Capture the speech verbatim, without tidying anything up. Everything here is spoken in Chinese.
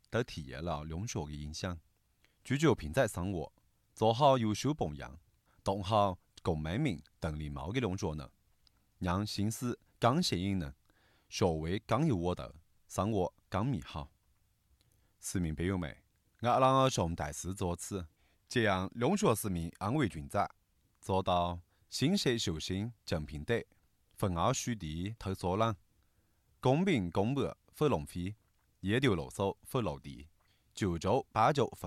都体验了农学的影响。追求平在生活，做好优秀榜样，当好公美名邓礼貌的农作人，让心思更吸引人，社会更有沃度，生活更美好。市民朋友们，我啷向大师作此，这样农学市民安为均在，做到信息修心正平等，分二属地投所人，公平公正不浪费，一条路数不落地，九州八九分。